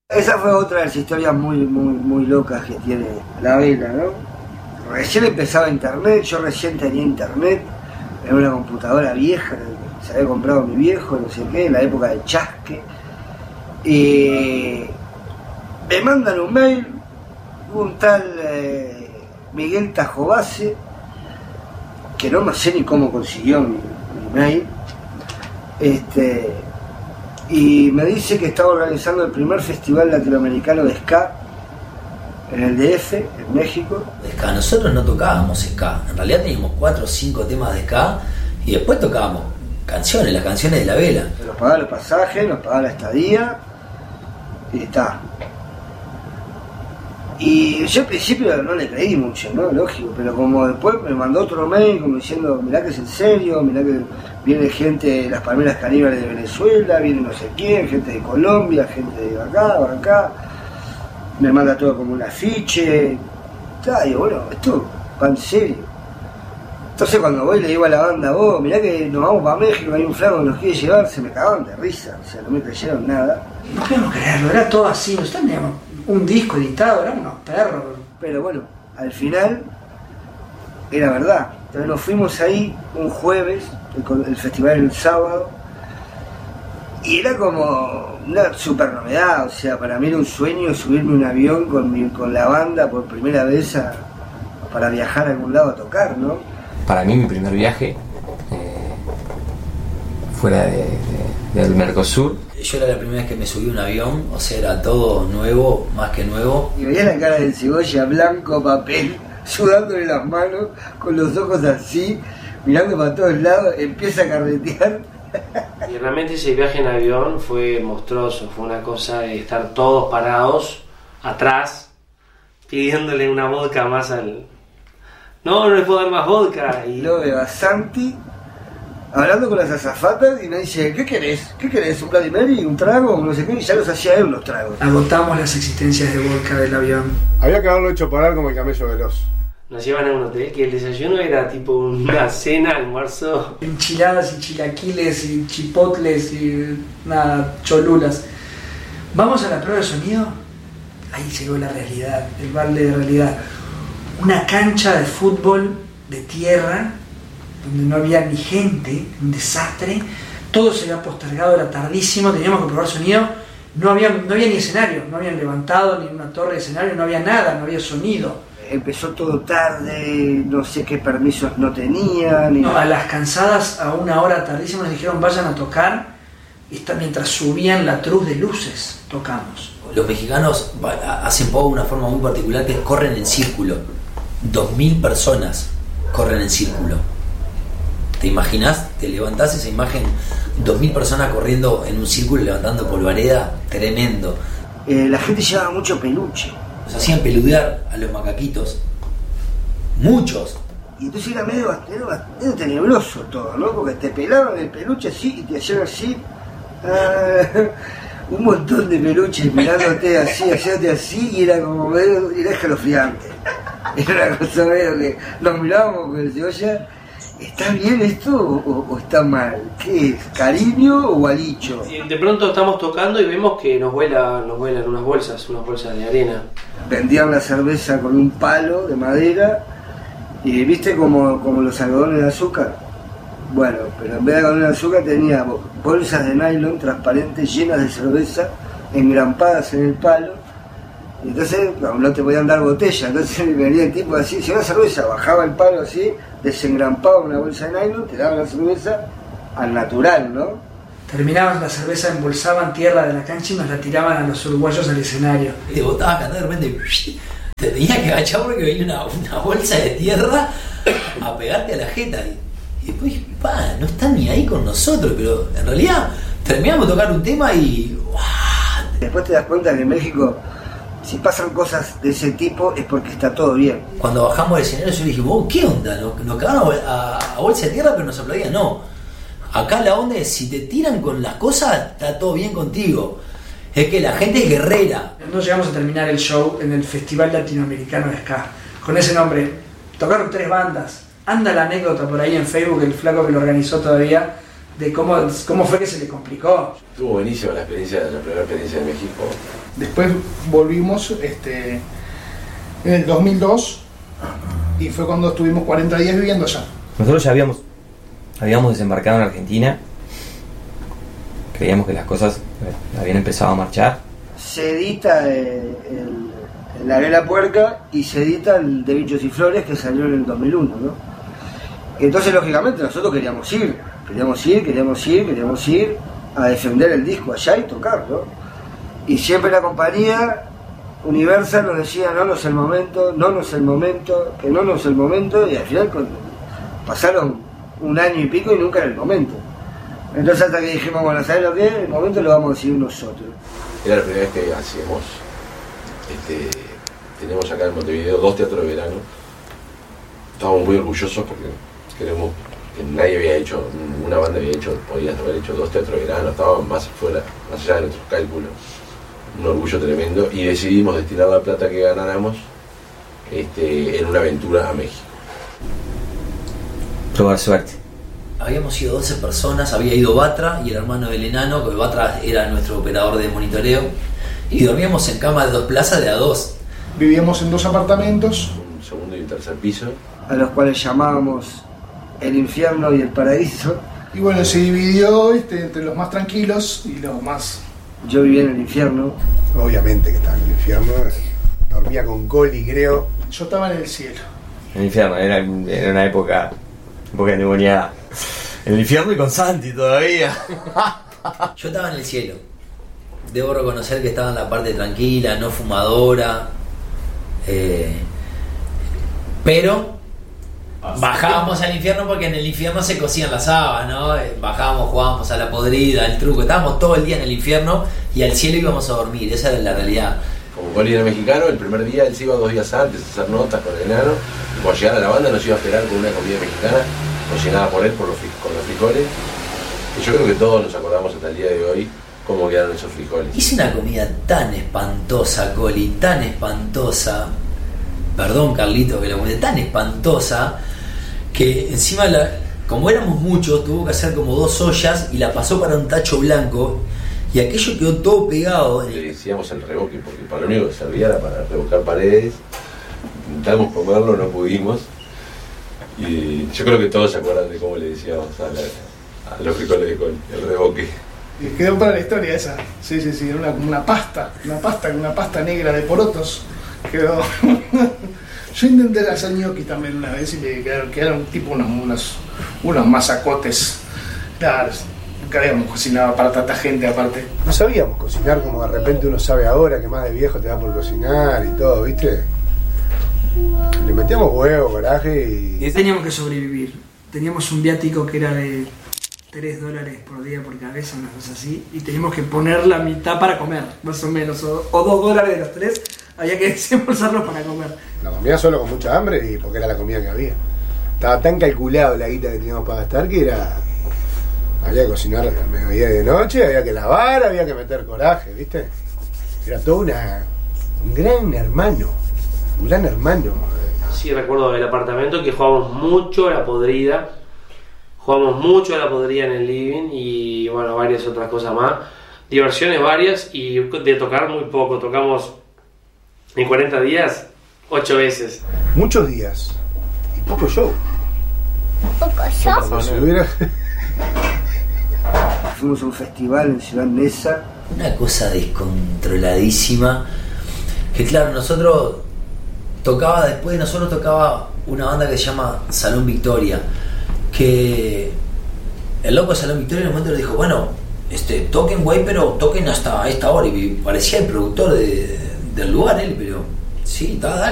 Esa fue otra de las historias muy locas que tiene la vela, ¿no? Recién empezaba internet, yo recién tenía internet en una computadora vieja que se había comprado mi viejo, no sé qué, en la época de Chasque. Y me mandan un mail, un tal Miguel Tajobase, que no sé ni cómo consiguió mi mail, y me dice que estaba organizando el primer festival latinoamericano de ska en el DF, en México. Ska, nosotros no tocábamos ska, en realidad teníamos 4 o 5 temas de ska y después tocábamos canciones, las canciones de la vela. Nos pagaba los pasajes, nos pagaba la estadía y está. Y yo al principio no le creí mucho, ¿no? Lógico, pero como después me mandó otro mail como diciendo, mirá que es en serio, mirá que viene gente de las Palmeras Caníbales de Venezuela, viene no sé quién, gente de Colombia, gente de acá, me manda todo como un afiche, y digo, bueno, esto va en serio. Entonces cuando voy le digo a la banda, mirá que nos vamos para México, hay un flaco que nos quiere llevar, se me cagaban de risa, o sea, no me creyeron nada. No podemos creerlo, era todo así, nosotros teníamos un disco editado, eran unos perros. Pero bueno, al final era verdad. Entonces nos fuimos ahí un jueves, el festival era el sábado, y era como una super novedad, o sea, para mí era un sueño subirme un avión con la banda por primera vez para viajar a algún lado a tocar, ¿no? Para mí mi primer viaje fuera del Mercosur. Yo era la primera vez que me subí a un avión, o sea, era todo nuevo, más que nuevo. Y veía la cara del Cebolla, blanco, papel, sudándole las manos, con los ojos así, mirando para todos lados, empieza a carretear. Y realmente ese viaje en avión fue monstruoso, fue una cosa de estar todos parados, atrás, pidiéndole una vodka más al... No le puedo dar más vodka. Y luego veo a Santi hablando con las azafatas y me dice, ¿qué querés? ¿Qué querés? ¿Un Bloody Mary? ¿Un trago? No sé qué, y ya los hacía él los tragos. Agotamos las existencias de vodka del avión. Había que haberlo hecho parar como el camello veloz. Nos llevan a un hotel que el desayuno era tipo una cena, almuerzo. Enchiladas y chilaquiles y chipotles y nada, cholulas. ¿Vamos a la prueba de sonido? Ahí llegó la realidad, el balde de realidad. Una cancha de fútbol de tierra, donde no había ni gente, un desastre, todo se había postergado, era tardísimo, teníamos que probar sonido, no había ni escenario, no habían levantado ni una torre de escenario, no había nada, no había sonido. Empezó todo tarde, no sé qué permisos no tenían. No, a las cansadas, a una hora tardísima, nos dijeron vayan a tocar, y mientras subían la truz de luces, tocamos. Los mexicanos hacen poco una forma muy particular que es corren en círculo. 2000 personas corren en círculo. ¿Te imaginas? ¿Te levantás esa imagen? 2000 personas corriendo en un círculo levantando polvareda, tremendo. La gente llevaba mucho peluche. Nos hacían peludear a los macaquitos. Muchos. Y entonces era medio tenebroso todo, ¿no? Porque te pelaban el peluche así y te hacían así. Un montón de peluches mirándote así, haciéndote así, y era como medio, era escalofriante. Era una cosa medio que nos mirábamos con el Cebolla. ¿Está bien esto o está mal? ¿Qué es? ¿Cariño o alicho? De pronto estamos tocando y vemos que nos vuelan unas bolsas de arena. Vendían la cerveza con un palo de madera y viste como los algodones de azúcar. Bueno, pero en vez de algodones de azúcar tenía bolsas de nylon transparentes llenas de cerveza engrampadas en el palo. Y entonces no te podían dar botella, entonces venía el tipo así, si una cerveza bajaba el palo así, desengrampaba una bolsa de nylon, te daban la cerveza al natural, ¿no? Terminaban la cerveza, embolsaban tierra de la cancha y nos la tiraban a los uruguayos al escenario. Te botabas cantando de repente, te tenías que agachar porque venía una bolsa de tierra a pegarte a la jeta. Y después, no están ni ahí con nosotros, pero en realidad terminamos de tocar un tema y... Después te das cuenta que en México, si pasan cosas de ese tipo es porque está todo bien. Cuando bajamos del escenario yo dije, ¿qué onda? Nos cagaron a bolsa de tierra pero nos aplaudían. No, acá la onda es, si te tiran con las cosas, está todo bien contigo. Es que la gente es guerrera. No llegamos a terminar el show en el Festival Latinoamericano de Ska, con ese nombre. Tocaron 3 bandas. Anda la anécdota por ahí en Facebook, el flaco que lo organizó todavía de cómo fue que se le complicó. Estuvo buenísima la primera experiencia de México. Después volvimos en el 2002 y fue cuando estuvimos 40 días viviendo allá. Nosotros ya habíamos desembarcado en Argentina, creíamos que las cosas habían empezado a marchar. Se edita La Vela Puerca y se edita el de Bichos y Flores, que salió en el 2001, ¿no? Entonces, lógicamente, nosotros queríamos ir a defender el disco allá y tocarlo. Y siempre la compañía Universal nos decía, no es el momento, y al final pasaron un año y pico y nunca era el momento. Entonces, hasta que dijimos, bueno, ¿sabes lo que es? El momento lo vamos a decidir nosotros. Era la primera vez que hacíamos, tenemos acá en Montevideo 2 teatros de verano. Estábamos muy orgullosos porque creemos que nadie había hecho, una banda podía haber hecho 2 teatros de verano, estábamos más afuera, más allá de nuestros cálculos. Un orgullo tremendo, y decidimos destinar la plata que ganáramos en una aventura a México. Probar suerte. Habíamos ido 12 personas, había ido Batra y el hermano del enano, que Batra era nuestro operador de monitoreo, y dormíamos en cama de 2 plazas de a 2. Vivíamos en 2 apartamentos. Un segundo y un tercer piso. A los cuales llamábamos el infierno y el paraíso. Y bueno, se dividió entre los más tranquilos y los más... Yo vivía en el infierno. Obviamente que estaba en el infierno. Dormía con Coli, creo. Yo estaba en el cielo. En el infierno, era una época endemoniada. En el infierno y con Santi todavía. Yo estaba en el cielo. Debo reconocer que estaba en la parte tranquila, no fumadora. Pero bajábamos al infierno porque en el infierno se cocían las habas, ¿no? Bajábamos, jugábamos a la podrida, al truco. Estábamos todo el día en el infierno y al cielo íbamos a dormir. Esa era la realidad. Como Coli era mexicano, el primer día él se iba 2 días antes a hacer notas con el enano. Y cuando llegara a la banda nos iba a esperar con una comida mexicana cocinada por él con los frijoles. Y yo creo que todos nos acordamos hasta el día de hoy cómo quedaron esos frijoles. Hice una comida tan espantosa, Coli, tan espantosa. Perdón, Carlito, que la comida tan espantosa que encima, como éramos muchos, tuvo que hacer como 2 ollas y la pasó para un tacho blanco y aquello quedó todo pegado. Le decíamos el reboque porque para lo único que servía era para revocar paredes. Intentamos comerlo, no pudimos. Y yo creo que todos se acuerdan de cómo le decíamos a los frijoles de Coli, el reboque. Y quedó para la historia esa. Sí, era una pasta negra de porotos. Quedó. Yo intenté hacer gnocchi también una vez y me quedaron tipo unos masacotes. Claro, nunca habíamos cocinado para tanta gente aparte. No sabíamos cocinar como de repente uno sabe ahora, que más de viejo te da por cocinar y todo, ¿viste? Le metíamos huevo, coraje y... Teníamos que sobrevivir. Teníamos un viático que era de $3 por día por cabeza, una cosa así, y teníamos que poner la mitad para comer, más o menos, o $2 de los 3 había que desembolsarlos para comer. La comía solo con mucha hambre y porque era la comida que había. Estaba tan calculado la guita que teníamos para gastar que había que cocinar a mediodía y de noche, había que lavar, había que meter coraje, ¿viste? Era todo un gran hermano. Sí, recuerdo el apartamento que jugábamos mucho a la podrida. Jugamos mucho a la podrida en el living y bueno, varias otras cosas más. Diversiones varias y de tocar muy poco. Tocamos en 40 días 8 veces. Muchos días y poco show. Como si hubiera... Fuimos a un festival en Ciudad Neza. Una cosa descontroladísima. Que claro, después de nosotros tocaba una banda que se llama Salón Victoria. Que el loco de Salón Victoria en un momento le dijo, bueno, toquen güey, pero toquen hasta esta hora. Y parecía el productor del lugar, él, pero sí, dale.